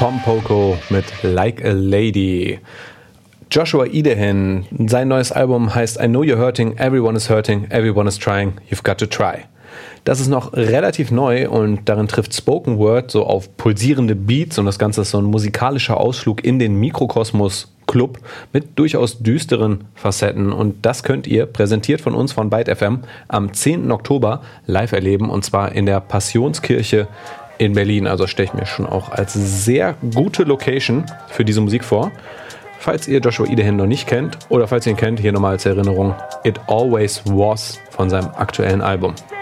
Tom Poko mit Like a Lady. Joshua Idehin, sein neues Album heißt I Know You're Hurting, Everyone is Hurting, Everyone is Trying, You've Got to Try. Das ist noch relativ neu und darin trifft Spoken Word so auf pulsierende Beats und das Ganze ist so ein musikalischer Ausflug in den Mikrokosmos Club mit durchaus düsteren Facetten und das könnt ihr, präsentiert von uns von Byte FM, am 10. Oktober live erleben und zwar in der Passionskirche in Berlin. Also stelle ich mir schon auch als sehr gute Location für diese Musik vor. Falls ihr Joshua Idehin noch nicht kennt oder falls ihr ihn kennt, hier nochmal als Erinnerung It Always Was von seinem aktuellen Album.